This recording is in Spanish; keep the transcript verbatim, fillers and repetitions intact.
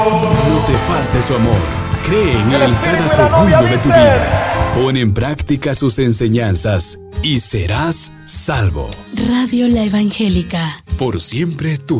No te falte su amor. Cree en El Él espíritu cada y la segundo novia de tu dicen. vida. Pon en práctica sus enseñanzas y serás salvo. Radio La Evangélica. Por siempre tú.